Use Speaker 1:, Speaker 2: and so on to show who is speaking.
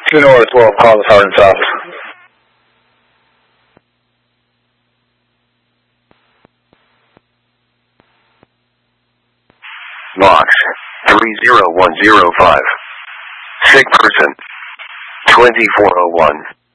Speaker 1: 2 North, 12, call us hard and soft.
Speaker 2: Box 30105. Sick person 2401.